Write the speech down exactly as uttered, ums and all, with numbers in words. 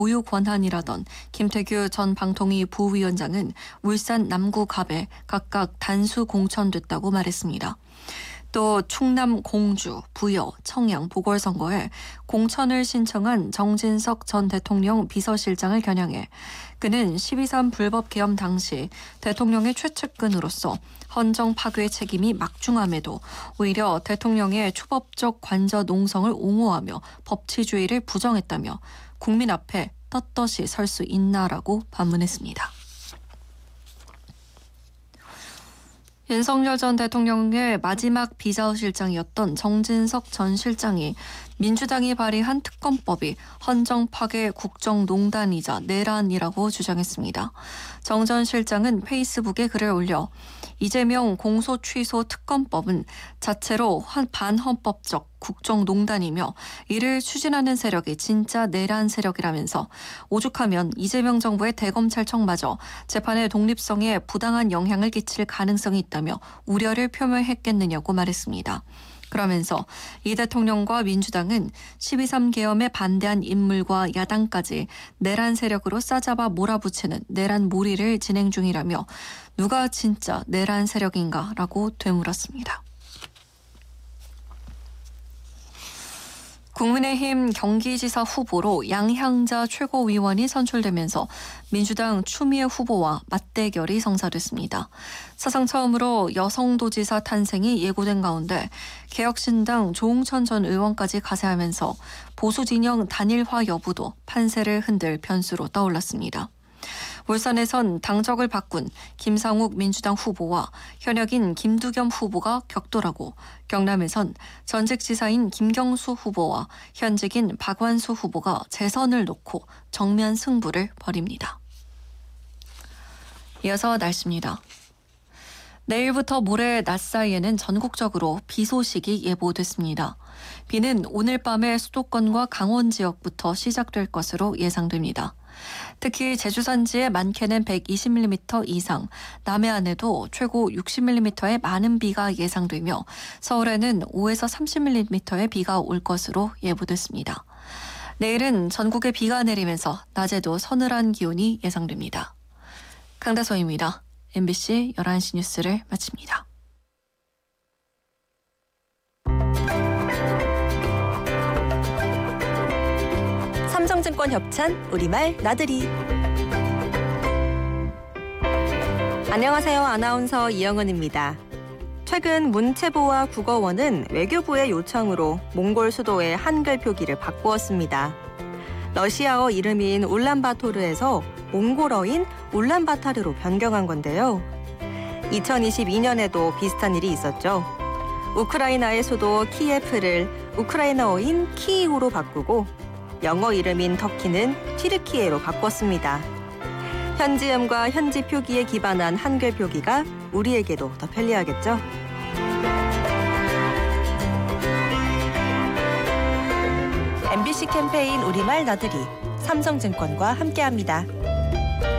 고유 권한이라던 김태규 전 방통위 부위원장은 울산 남구갑에 각각 단수 공천됐다고 말했습니다. 또 충남 공주, 부여, 청양 보궐선거에 공천을 신청한 정진석 전 대통령 비서실장을 겨냥해 그는 십이 삼 불법 계엄 당시 대통령의 최측근으로서 헌정 파괴 책임이 막중함에도 오히려 대통령의 초법적 관저 농성을 옹호하며 법치주의를 부정했다며 국민 앞에 떳떳이 설 수 있나라고 반문했습니다. 윤석열 전 대통령의 마지막 비서실장이었던 정진석 전 실장이 민주당이 발의한 특검법이 헌정 파괴 국정농단이자 내란이라고 주장했습니다. 정 전 실장은 페이스북에 글을 올려 이재명 공소 취소 특검법은 자체로 반헌법적 국정농단이며 이를 추진하는 세력이 진짜 내란 세력이라면서 오죽하면 이재명 정부의 대검찰청마저 재판의 독립성에 부당한 영향을 끼칠 가능성이 있다며 우려를 표명했겠느냐고 말했습니다. 그러면서 이 대통령과 민주당은 십이 삼 계엄에 반대한 인물과 야당까지 내란 세력으로 싸잡아 몰아붙이는 내란 몰이를 진행 중이라며 누가 진짜 내란 세력인가라고 되물었습니다. 국민의힘 경기지사 후보로 양향자 최고위원이 선출되면서 민주당 추미애 후보와 맞대결이 성사됐습니다. 사상 처음으로 여성도지사 탄생이 예고된 가운데 개혁신당 조응천 전 의원까지 가세하면서 보수진영 단일화 여부도 판세를 흔들 변수로 떠올랐습니다. 울산에선 당적을 바꾼 김상욱 민주당 후보와 현역인 김두겸 후보가 격돌하고 경남에선 전직 지사인 김경수 후보와 현직인 박완수 후보가 재선을 놓고 정면 승부를 벌입니다. 이어서 날씨입니다. 내일부터 모레 낮 사이에는 전국적으로 비 소식이 예보됐습니다. 비는 오늘 밤에 수도권과 강원 지역부터 시작될 것으로 예상됩니다. 특히 제주 산지의 많게는 백이십 밀리미터 이상, 남해안에도 최고 육십 밀리미터의 많은 비가 예상되며 서울에는 오에서 삼십 밀리미터의 비가 올 것으로 예보됐습니다. 내일은 전국에 비가 내리면서 낮에도 서늘한 기온이 예상됩니다. 강다솜입니다. 엠비씨 열한 시 뉴스를 마칩니다. 삼성증권 협찬 우리말 나들이. 안녕하세요. 아나운서 이영은입니다. 최근 문체부와 국어원은 외교부의 요청으로 몽골 수도의 한글 표기를 바꾸었습니다. 러시아어 이름인 울란바토르에서 몽골어인 울란바타르로 변경한 건데요. 이천이십이 년에도 비슷한 일이 있었죠. 우크라이나의 수도 키예프를 우크라이나어인 키이우로 바꾸고 영어 이름인 터키는 튀르키예로 바꿨습니다. 현지음과 현지 표기에 기반한 한글 표기가 우리에게도 더 편리하겠죠? 엠비씨 캠페인 우리말 나들이 삼성증권과 함께합니다.